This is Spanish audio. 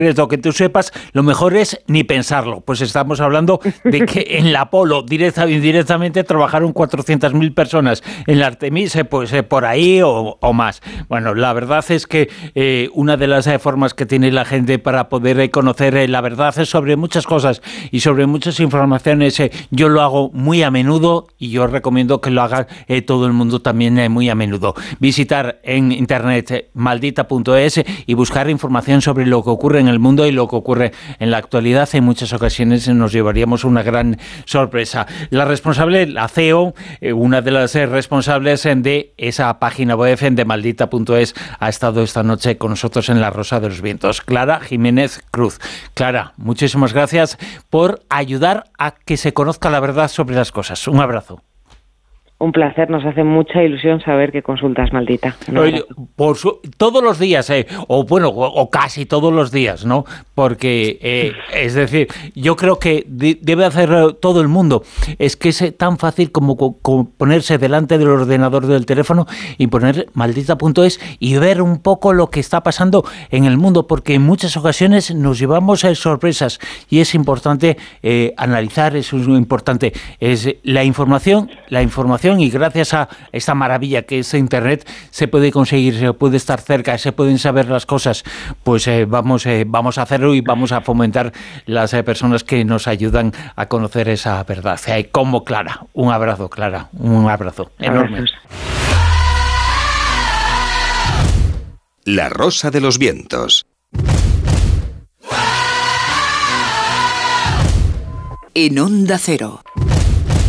lo que tú sepas, lo mejor es ni pensarlo. Pues estamos hablando de que en la Apolo, directa o indirectamente, trabajaron 400.000 personas. En la Artemis, pues por ahí o más. Bueno, la verdad es que una de las formas que tiene la gente para poder conocer la verdad es sobre muchas cosas y sobre muchas informaciones. Yo lo hago muy a menudo y yo recomiendo que lo haga todo el mundo también muy a menudo. Visitar en internet maldita.es y buscar información sobre lo que ocurre en el mundo y lo que ocurre en la actualidad. En muchas ocasiones nos llevaríamos una gran sorpresa. La responsable, la CEO, una de las responsables de esa página web de maldita.es, ha estado esta noche con nosotros en La Rosa de los Vientos. Clara Jiménez Cruz. Clara, muchísimas gracias por ayudar a que se conozca la verdad sobre las cosas. Un abrazo. Un placer, nos hace mucha ilusión saber que consultas Maldita. Todos los días, o casi todos los días, ¿no? Porque, es decir, yo creo que debe hacer todo el mundo. Es que es tan fácil como ponerse delante del ordenador del teléfono y poner maldita.es y ver un poco lo que está pasando en el mundo, porque en muchas ocasiones nos llevamos sorpresas y es importante analizar, eso es muy importante. Es la información, y gracias a esta maravilla que es Internet se puede conseguir, se puede estar cerca, se pueden saber las cosas. Pues vamos a hacerlo y vamos a fomentar las personas que nos ayudan a conocer esa verdad. Como Clara. Un abrazo, Clara. Un abrazo enorme. La Rosa de los Vientos. En Onda Cero.